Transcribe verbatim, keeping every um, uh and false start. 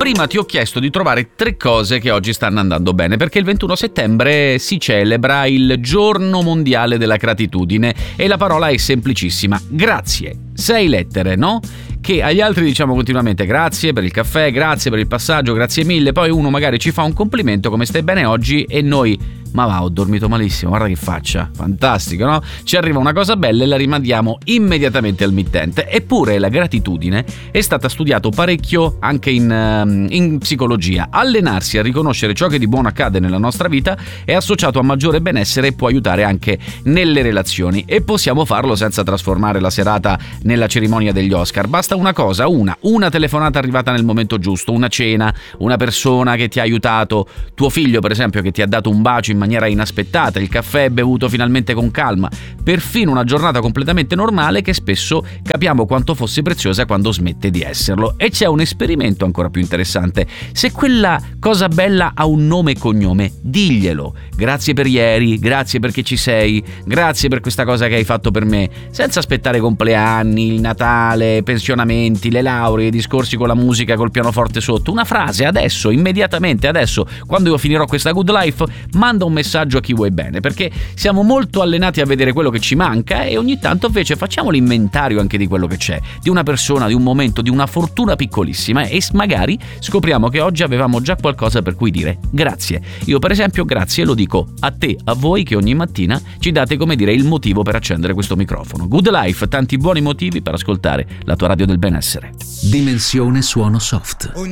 Prima ti ho chiesto di trovare tre cose che oggi stanno andando bene, perché il ventuno settembre si celebra il giorno mondiale della gratitudine e la parola è semplicissima: grazie. Sei lettere, no? Che agli altri diciamo continuamente grazie per il caffè, grazie per il passaggio, grazie mille. Poi uno magari ci fa un complimento, come stai bene oggi, e noi ma va, ho dormito malissimo, guarda che faccia, fantastico, no? Ci arriva una cosa bella e la rimandiamo immediatamente al mittente. Eppure la gratitudine è stata studiata parecchio anche in, in psicologia. Allenarsi a riconoscere ciò che di buono accade nella nostra vita è associato a maggiore benessere e può aiutare anche nelle relazioni, e possiamo farlo senza trasformare la serata nella cerimonia degli Oscar. Basta una cosa, una, una telefonata arrivata nel momento giusto, una cena, una persona che ti ha aiutato, tuo figlio per esempio che ti ha dato un bacio in maniera inaspettata, il caffè bevuto finalmente con calma, perfino una giornata completamente normale che spesso capiamo quanto fosse preziosa quando smette di esserlo. E c'è un esperimento ancora più interessante: se quella cosa bella ha un nome e cognome, diglielo. Grazie per ieri, grazie perché ci sei, grazie per questa cosa che hai fatto per me, senza aspettare compleanni, il Natale, pensionamenti, le lauree, i discorsi con la musica col pianoforte sotto. Una frase adesso, immediatamente adesso, quando io finirò questa good life, manda un messaggio a chi vuoi bene, perché siamo molto allenati a vedere quello che ci manca e ogni tanto invece facciamo l'inventario anche di quello che c'è, di una persona, di un momento, di una fortuna piccolissima, e magari scopriamo che oggi avevamo già qualcosa per cui dire grazie. Io per esempio grazie lo dico a te, a voi che ogni mattina ci date, come dire, il motivo per accendere questo microfono. Good Life, tanti buoni motivi per ascoltare la tua radio del benessere. Dimensione suono soft.